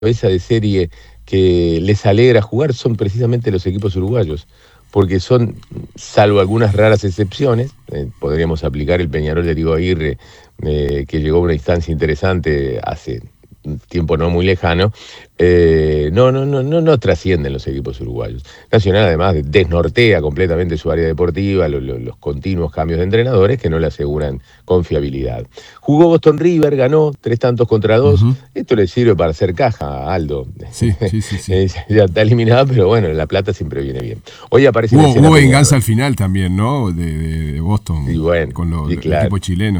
cabeza de serie que les alegra jugar son precisamente los equipos uruguayos, porque son, salvo algunas raras excepciones, podríamos aplicar el Peñarol de Diego Aguirre, que llegó a una instancia interesante hace un tiempo no muy lejano, no trascienden los equipos uruguayos. Nacional además desnortea completamente su área deportiva, los continuos cambios de entrenadores que no le aseguran confiabilidad. Jugó Boston River, ganó 3-2. Esto le sirve para hacer caja a Aldo. Sí. Ya está eliminado, pero bueno, la plata siempre viene bien. Hoy aparece Hubo venganza al final también, ¿no? De Boston, y bueno, con el claro. equipo chileno.